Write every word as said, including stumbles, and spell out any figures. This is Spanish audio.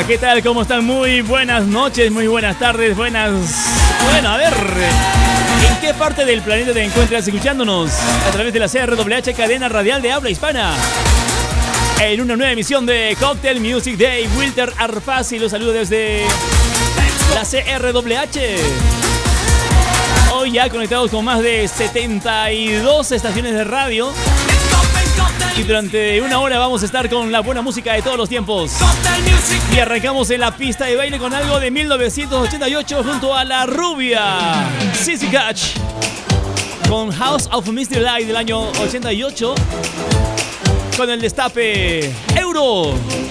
¿qué tal? ¿Cómo están? Muy buenas noches, muy buenas tardes, buenas... Bueno, a ver, ¿en qué parte del planeta te encuentras escuchándonos? A través de la C R W H, cadena radial de habla hispana. En una nueva emisión de Cocktail Music Day, Wilter Arpasi los saludo desde la C R W H. Hoy ya conectados con más de setenta y dos estaciones de radio. Y durante una hora vamos a estar con la buena música de todos los tiempos. Y arrancamos en la pista de baile con algo de mil novecientos ochenta y ocho junto a la rubia Sissy Catch con House of Misty Light del año ochenta y ocho con el destape Euro.